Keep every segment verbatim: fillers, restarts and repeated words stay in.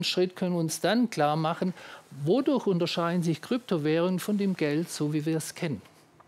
Schritt können wir uns dann klar machen, wodurch unterscheiden sich Kryptowährungen von dem Geld, so wie wir es kennen.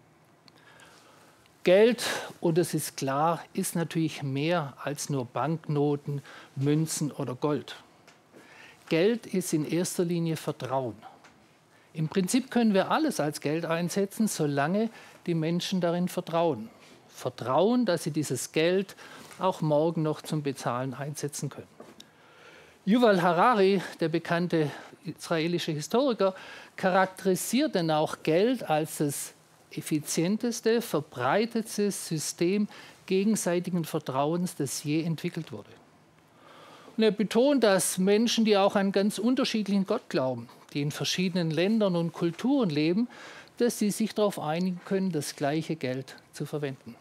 Geld, und das ist klar, ist natürlich mehr als nur Banknoten, Münzen oder Gold. Geld ist in erster Linie Vertrauen. Im Prinzip können wir alles als Geld einsetzen, solange die Menschen darin vertrauen. Vertrauen, dass sie dieses Geld auch morgen noch zum Bezahlen einsetzen können. Yuval Harari, der bekannte israelische Historiker, charakterisiert dann auch Geld als das effizienteste, verbreitetste System gegenseitigen Vertrauens, das je entwickelt wurde. Und er betont, dass Menschen, die auch an ganz unterschiedlichen Gott glauben, die in verschiedenen Ländern und Kulturen leben, dass sie sich darauf einigen können, das gleiche Geld zu verwenden.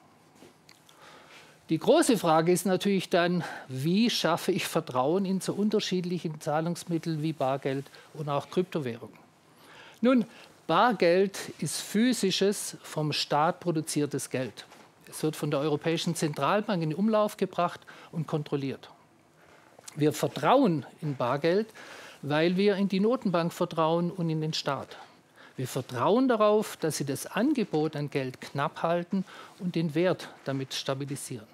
Die große Frage ist natürlich dann, wie schaffe ich Vertrauen in so unterschiedlichen Zahlungsmittel wie Bargeld und auch Kryptowährungen? Nun, Bargeld ist physisches, vom Staat produziertes Geld. Es wird von der Europäischen Zentralbank in Umlauf gebracht und kontrolliert. Wir vertrauen in Bargeld, weil wir in die Notenbank vertrauen und in den Staat. Wir vertrauen darauf, dass sie das Angebot an Geld knapp halten und den Wert damit stabilisieren.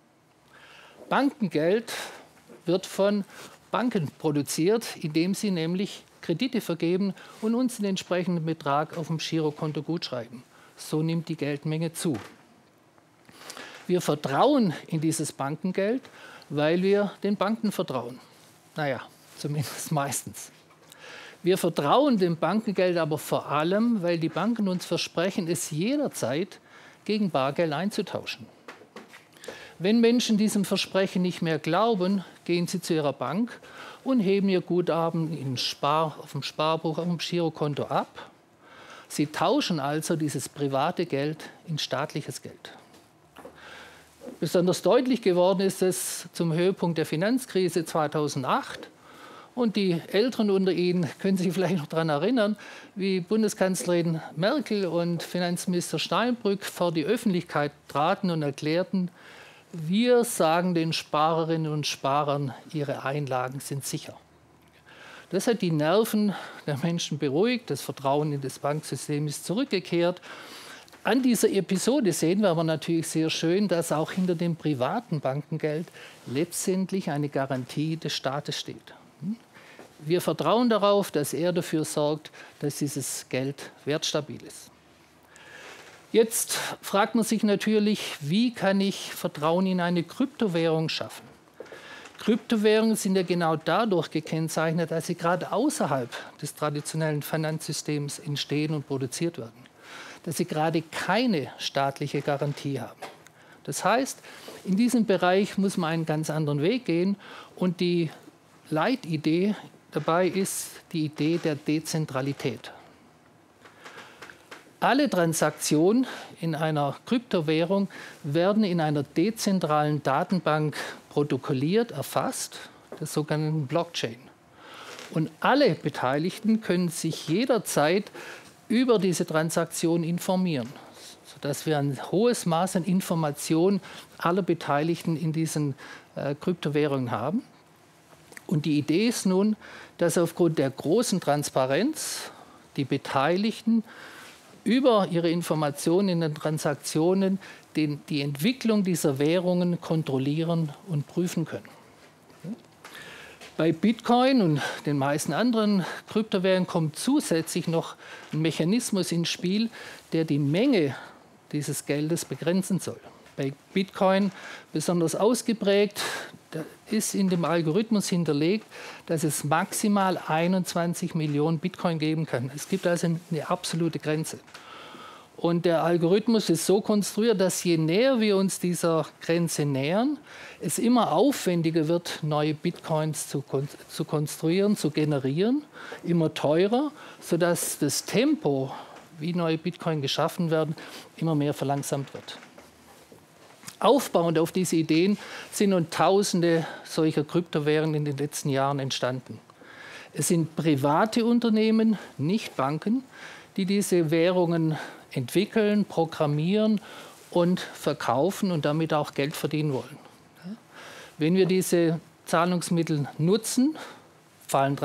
Bankengeld wird von Banken produziert, indem sie nämlich Kredite vergeben und uns den entsprechenden Betrag auf dem Girokonto gutschreiben. So nimmt die Geldmenge zu. Wir vertrauen in dieses Bankengeld, weil wir den Banken vertrauen. Naja, zumindest meistens. Wir vertrauen dem Bankengeld aber vor allem, weil die Banken uns versprechen, es jederzeit gegen Bargeld einzutauschen. Wenn Menschen diesem Versprechen nicht mehr glauben, gehen sie zu ihrer Bank und heben ihr Guthaben in Spar, auf dem Sparbuch, auf dem Girokonto ab. Sie tauschen also dieses private Geld in staatliches Geld. Besonders deutlich geworden ist es zum Höhepunkt der Finanzkrise zweitausendacht. Und die Älteren unter Ihnen können sich vielleicht noch daran erinnern, wie Bundeskanzlerin Merkel und Finanzminister Steinbrück vor die Öffentlichkeit traten und erklärten, wir sagen den Sparerinnen und Sparern, ihre Einlagen sind sicher. Das hat die Nerven der Menschen beruhigt, das Vertrauen in das Banksystem ist zurückgekehrt. An dieser Episode sehen wir aber natürlich sehr schön, dass auch hinter dem privaten Bankengeld letztendlich eine Garantie des Staates steht. Wir vertrauen darauf, dass er dafür sorgt, dass dieses Geld wertstabil ist. Jetzt fragt man sich natürlich, wie kann ich Vertrauen in eine Kryptowährung schaffen? Kryptowährungen sind ja genau dadurch gekennzeichnet, dass sie gerade außerhalb des traditionellen Finanzsystems entstehen und produziert werden. Dass sie gerade keine staatliche Garantie haben. Das heißt, in diesem Bereich muss man einen ganz anderen Weg gehen und die Leitidee dabei ist die Idee der Dezentralität. Alle Transaktionen in einer Kryptowährung werden in einer dezentralen Datenbank protokolliert, erfasst, der sogenannten Blockchain. Und alle Beteiligten können sich jederzeit über diese Transaktion informieren, sodass wir ein hohes Maß an Information aller Beteiligten in diesen äh, Kryptowährungen haben. Und die Idee ist nun, dass aufgrund der großen Transparenz die Beteiligten über ihre Informationen in den Transaktionen den, die Entwicklung dieser Währungen kontrollieren und prüfen können. Bei Bitcoin und den meisten anderen Kryptowährungen kommt zusätzlich noch ein Mechanismus ins Spiel, der die Menge dieses Geldes begrenzen soll. Bei Bitcoin besonders ausgeprägt, da ist in dem Algorithmus hinterlegt, dass es maximal einundzwanzig Millionen Bitcoin geben kann. Es gibt also eine absolute Grenze. Und der Algorithmus ist so konstruiert, dass je näher wir uns dieser Grenze nähern, es immer aufwendiger wird, neue Bitcoins zu, kon zu konstruieren, zu generieren, immer teurer, sodass das Tempo, wie neue Bitcoin geschaffen werden, immer mehr verlangsamt wird. Aufbauend auf diese Ideen sind nun Tausende solcher Kryptowährungen in den letzten Jahren entstanden. Es sind private Unternehmen, nicht Banken, die diese Währungen entwickeln, programmieren und verkaufen und damit auch Geld verdienen wollen. Wenn wir diese Zahlungsmittel nutzen, Fallen